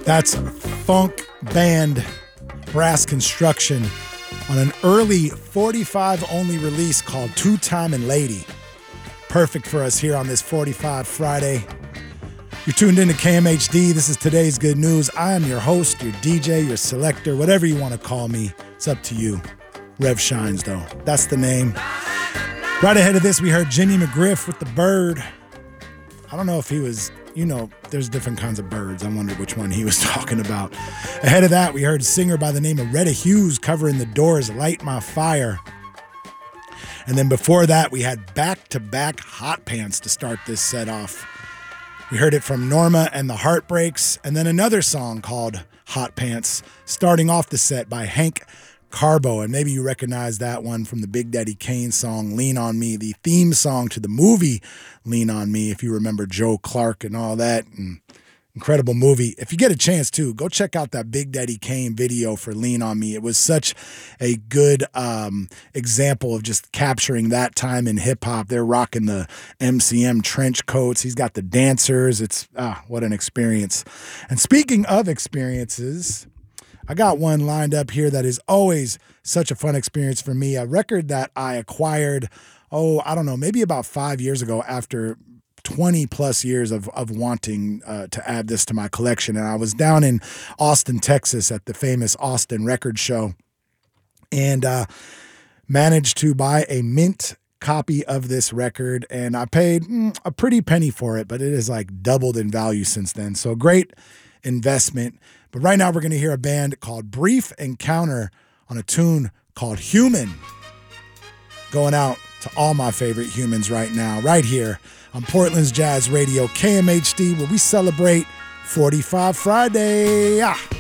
That's funk band Brass Construction on an early 45 only release called Two Timin' Lady. Perfect for us here on this 45 Friday. You're tuned into KMHD. This is today's good news. I am your host, your DJ, your selector, whatever you want to call me. It's up to you. Rev Shines, though. That's the name. Right ahead of this, we heard Jimmy McGriff with The Bird. I don't know if he was, there's different kinds of birds. I wonder which one he was talking about. Ahead of that, we heard a singer by the name of Retta Hughes covering The Doors' Light My Fire. And then before that, we had back-to-back Hot Pants to start this set off. We heard it from Norma and the Heartbreaks, and then another song called Hot Pants, starting off the set by Hank Carbo. And maybe you recognize that one from the Big Daddy Kane song, Lean On Me, the theme song to the movie Lean On Me, if you remember Joe Clark and all that. And incredible movie. If you get a chance to, go check out that Big Daddy Kane video for Lean On Me. It was such a good example of just capturing that time in hip-hop. They're rocking the MCM trench coats. He's got the dancers. It's, what an experience. And speaking of experiences, I got one lined up here that is always such a fun experience for me. A record that I acquired, maybe about 5 years ago after 20 plus years of wanting to add this to my collection. And I was down in Austin, Texas at the famous Austin Record Show and managed to buy a mint copy of this record. And I paid a pretty penny for it, but it has like doubled in value since then. So great investment. But right now we're going to hear a band called Brief Encounter on a tune called Human. Going out to all my favorite humans right now, right here on Portland's Jazz Radio, KMHD, where we celebrate 45 Friday.